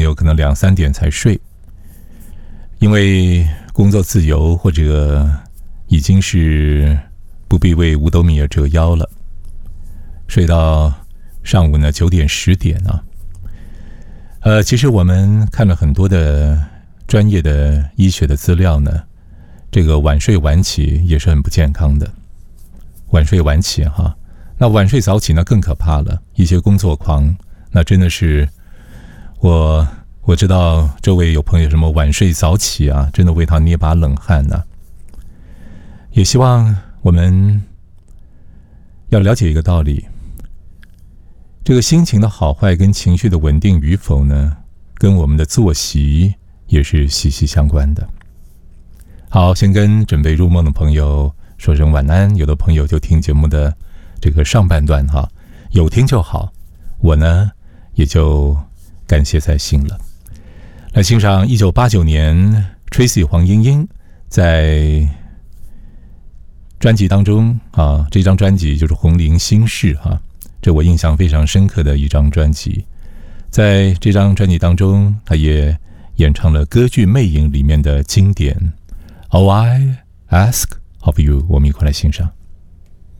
友可能2、3点才睡，因为工作自由或者已经是不必为五斗米而折腰了，睡到上午呢9点10点啊。其实我们看了很多的专业的医学的资料呢，这个晚睡晚起也是很不健康的。晚睡晚起哈，那晚睡早起呢更可怕了。一些工作狂，那真的是我知道周围有朋友什么晚睡早起啊，真的为他捏把冷汗啊。也希望我们要了解一个道理，这个心情的好坏跟情绪的稳定与否呢，跟我们的作息也是息息相关的。好，先跟准备入梦的朋友说声晚安，有的朋友就听节目的这个上半段哈，有听就好，我呢也就感谢在心了。来欣赏1989年 Tracy 黄莺莺在专辑当中啊，这张专辑就是《红伶心事》哈，这我印象非常深刻的一张专辑。在这张专辑当中，他也演唱了歌剧《魅影》里面的经典 All I Ask of You， 我们一块来欣赏。